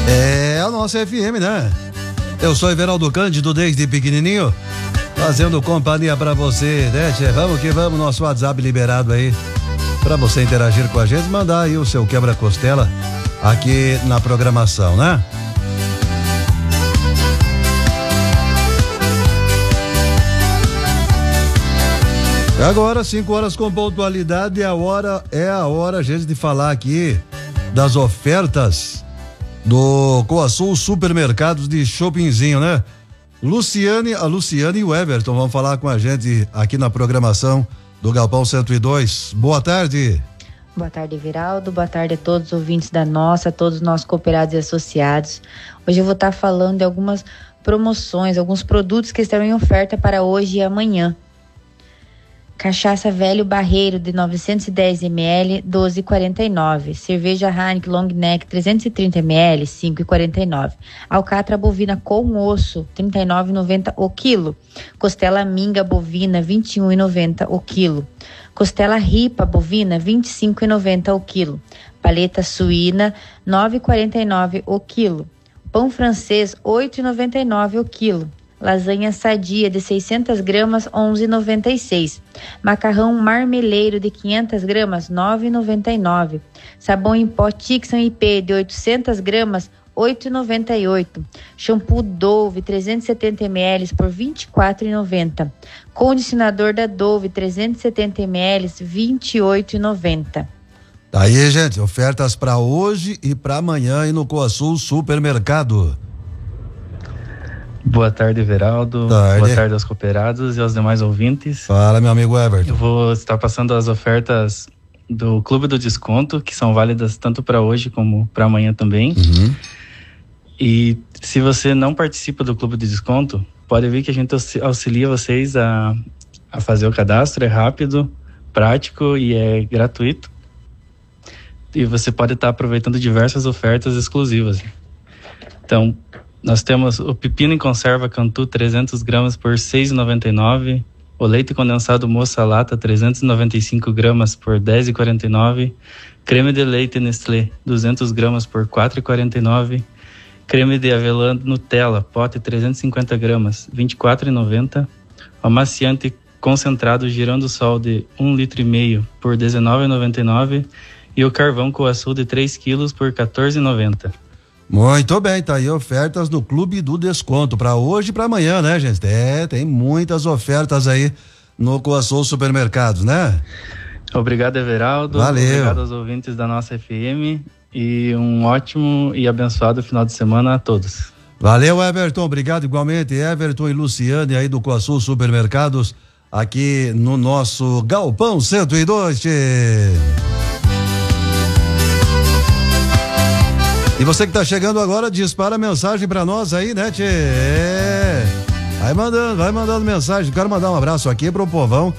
É a nossa FM, né? Eu sou Everaldo Cândido desde pequenininho, fazendo companhia pra você, né, tchê? Vamos que vamos, nosso WhatsApp liberado aí pra você interagir com a gente, mandar aí o seu quebra-costela aqui na programação, né? Agora, 5 horas com pontualidade, é a hora, gente, de falar aqui das ofertas do Coasul Supermercados de Shoppingzinho, né? A Luciane e o Everton vão falar com a gente aqui na programação do Galpão 102. Boa tarde. Boa tarde, Everaldo. Boa tarde a todos os ouvintes todos os nossos cooperados e associados. Hoje eu vou estar falando de algumas promoções, alguns produtos que estarão em oferta para hoje e amanhã. Cachaça Velho Barreiro de 910 ml, 12,49. Cerveja Heineken Long Neck 330 ml, 5,49. Alcatra bovina com osso, 39,90 o quilo. Costela minga bovina, 21,90 o quilo. Costela ripa bovina, 25,90 o quilo. Paleta suína, 9,49 o quilo. Pão francês, 8,99 o quilo. Lasanha sadia de 600 gramas, 11,96. Macarrão marmeleiro de 500 gramas, 9,99. Sabão em pó Tixan IP de 800 gramas, 8,98. Shampoo Dove 370 ml por 24,90. Condicionador da Dove 370 ml, 28,90. Tá aí, gente, ofertas para hoje e para amanhã e no Coasul Supermercado. Boa tarde, Everaldo. Boa tarde aos cooperados e aos demais ouvintes. Fala, meu amigo Everton. Eu vou estar passando as ofertas do Clube do Desconto, que são válidas tanto para hoje como para amanhã também. Uhum. E se você não participa do Clube do Desconto, pode ver que a gente auxilia vocês a fazer o cadastro. É rápido, prático e é gratuito. E você pode estar aproveitando diversas ofertas exclusivas. Então, nós temos o pepino em conserva Cantu 300 gramas por R$ 6,99. O leite condensado Moça Lata 395 gramas por R$ 10,49. Creme de leite Nestlé 200 gramas por R$ 4,49. Creme de avelã Nutella pote 350 gramas R$ 24,90. Amaciante concentrado Girando Sol de 1,5 litro por R$ 19,99. E o carvão Coasul de 3 quilos por R$ 14,90. Muito bem, tá aí ofertas do Clube do Desconto para hoje e para amanhã, né, gente? Tem muitas ofertas aí no Coasul Supermercados, né? Obrigado, Everaldo. Valeu. Obrigado aos ouvintes da nossa FM e um ótimo e abençoado final de semana a todos. Valeu, Everton. Obrigado igualmente, Everton e Luciane aí do Coasul Supermercados aqui no nosso Galpão 102. E você que tá chegando agora, dispara a mensagem pra nós aí, né, tchê? Vai mandando mensagem. Quero mandar um abraço aqui pro povão